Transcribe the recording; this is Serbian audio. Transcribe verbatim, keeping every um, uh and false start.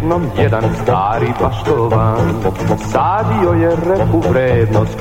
jednom jedan stari baštovan sadio je repu vrednost